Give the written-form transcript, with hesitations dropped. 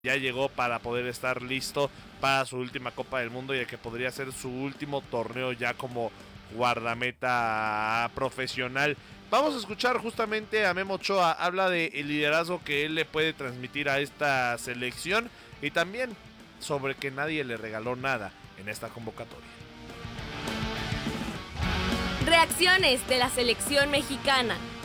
ya llegó para poder estar listo para su última Copa del Mundo y el que podría ser su último torneo ya como guardameta profesional. Vamos a escuchar justamente a Memo Ochoa, habla del liderazgo que él le puede transmitir a esta selección y también sobre que nadie le regaló nada en esta convocatoria. Reacciones de la selección mexicana.